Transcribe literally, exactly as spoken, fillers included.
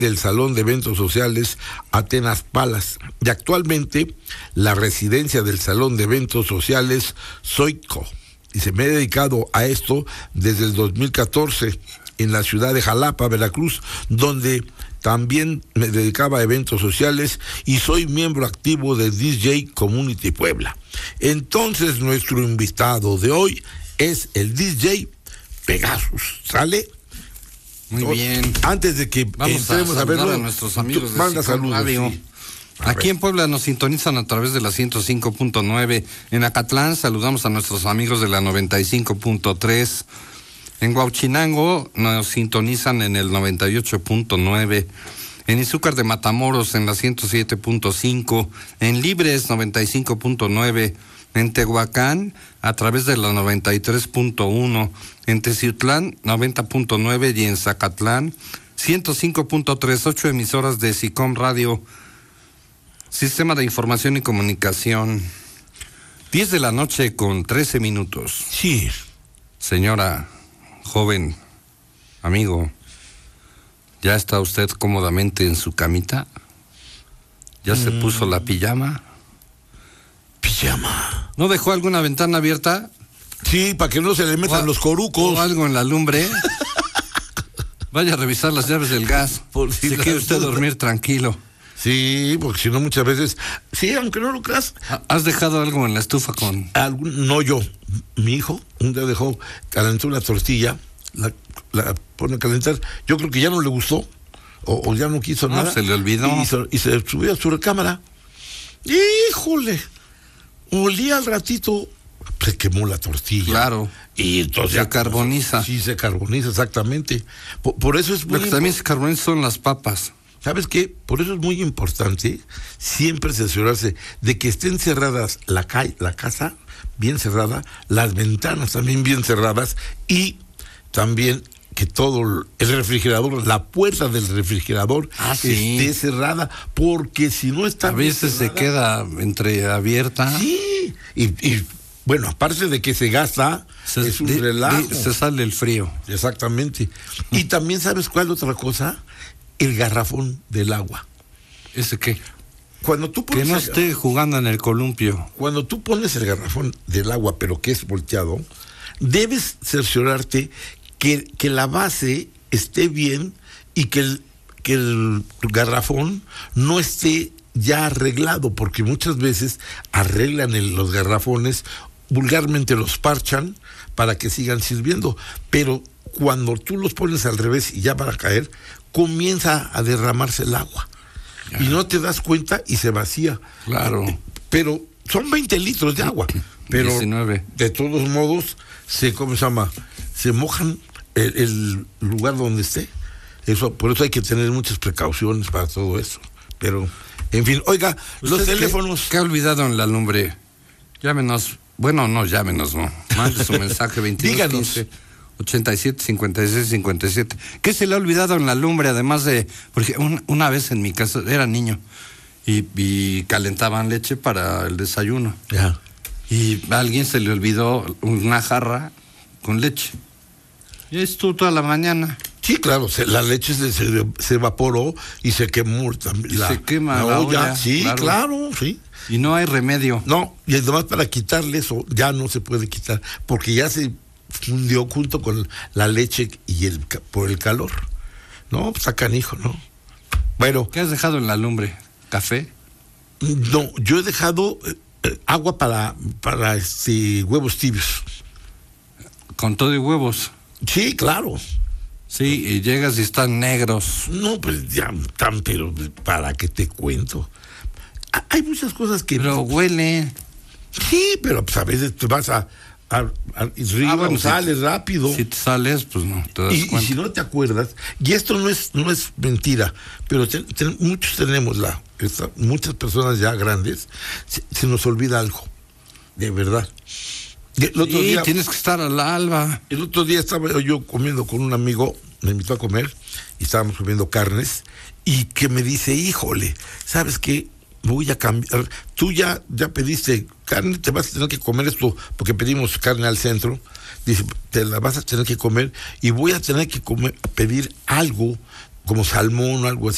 del Salón de Eventos Sociales Atenas Palace, y actualmente la residencia del Salón de Eventos Sociales Zoico. Y se me he dedicado a esto desde el dos mil catorce en la ciudad de Jalapa, Veracruz, donde también me dedicaba a eventos sociales y soy miembro activo de D J Community Puebla. Entonces nuestro invitado de hoy es el D J Pegasus, ¿sale? Muy bien. Antes de que Vamos entremos a, a verlo, a nuestros amigos de manda Sicom saludos. Radio. Sí. Aquí en Puebla nos sintonizan a través de la ciento cinco punto nueve. En Acatlán saludamos a nuestros amigos de la noventa y cinco punto tres. En Huauchinango nos sintonizan en el noventa y ocho punto nueve. En Izúcar de Matamoros en la ciento siete punto cinco. En Libres noventa y cinco punto nueve. En Tehuacán a través de la noventa y tres punto uno. En Teciutlán noventa punto nueve y en Zacatlán ciento cinco punto tres. Ocho emisoras de Sicom Radio. Sistema de Información y Comunicación. diez de la noche con trece minutos. Sí. Señora, joven, amigo, ¿ya está usted cómodamente en su camita? ¿Ya mm. se puso la pijama? Pijama. ¿No dejó alguna ventana abierta? Sí, para que no se le metan o, los corucos. O algo en la lumbre. Vaya a revisar las llaves del gas. Por si se quiere usted dormir tranquilo. Sí, porque si no muchas veces, sí, aunque no lo creas. ¿Has dejado algo en la estufa con...? Algún, no yo, mi hijo un día dejó, calentó una tortilla, la, la pone a calentar, yo creo que ya no le gustó, o, o ya no quiso no, nada. se le olvidó. Y se, y se subió a su recámara. ¡Híjole! Olía al ratito, se quemó la tortilla. Claro. Y entonces... Se carboniza. Sí, se carboniza, exactamente. Por, por eso es muy... Lo que también se carboniza son las papas. ¿Sabes qué? Por eso es muy importante siempre cerciorarse de que estén cerradas la, ca- la casa, bien cerrada, las ventanas también bien cerradas y también que todo el refrigerador, la puerta del refrigerador ah, sí. esté cerrada, porque si no está a veces cerrada, se queda entreabierta. Sí, y, y bueno, aparte de que se gasta, se, es un de, relajo. De, se sale el frío. Exactamente. Y también, ¿sabes cuál otra cosa? El garrafón del agua. ¿Ese qué? Cuando tú pones que no el, esté jugando en el columpio. Cuando tú pones el garrafón del agua, pero que es volteado, debes cerciorarte que, que la base esté bien y que el, que el garrafón no esté ya arreglado, porque muchas veces arreglan el, los garrafones, vulgarmente los parchan para que sigan sirviendo, pero cuando tú los pones al revés y ya van a caer, comienza a derramarse el agua. Ya. Y no te das cuenta y se vacía. Claro. Pero son veinte litros de agua. Pero diecinueve. De todos modos, se, ¿cómo se llama? Se mojan el, el lugar donde esté. Eso, por eso hay que tener muchas precauciones para todo eso. Pero, en fin, oiga, los teléfonos. ¿Qué ha olvidado en la lumbre? Llámenos. Bueno, no, llámenos, no. Mande su mensaje veintidós Díganos. quince ochenta y siete cincuenta y seis cincuenta y siete. ¿Qué se le ha olvidado en la lumbre? Además de, porque un, una vez en mi casa era niño y, y calentaban leche para el desayuno. Ya. Y a alguien se le olvidó una jarra con leche. Y estuvo toda la mañana. Sí, claro, se, la leche se, se, se evaporó y se quemó también. Y la, se quema la, la olla. olla. Sí, claro. claro, sí. Y no hay remedio. No, y además para quitarle eso ya no se puede quitar, porque ya se fundió junto con la leche y el por el calor. No, pues está canijo, ¿no? Bueno. ¿Qué has dejado en la lumbre? ¿Café? No, yo he dejado eh, agua para, para este huevos tibios. ¿Con todo y huevos? Sí, claro. Sí, y llegas y están negros. No, pues ya tan, pero ¿para qué te cuento? Hay muchas cosas que... Pero huele. Sí, pero pues a veces te vas a... A, a, río, ah, bueno, sales si, rápido. Si te sales, pues no te das y, cuenta. Y si no te acuerdas, y esto no es no es mentira, pero te, te, muchos tenemos la, esta, muchas personas ya grandes, se, se nos olvida algo, de verdad. El otro sí, día, tienes que estar al alba. El otro día estaba yo comiendo con un amigo, me invitó a comer, y estábamos comiendo carnes, y que me dice, híjole, ¿sabes qué? Voy a cambiar, tú ya, ya pediste carne, te vas a tener que comer esto, porque pedimos carne al centro, dice, te la vas a tener que comer, y voy a tener que comer, pedir algo, como salmón o algo así,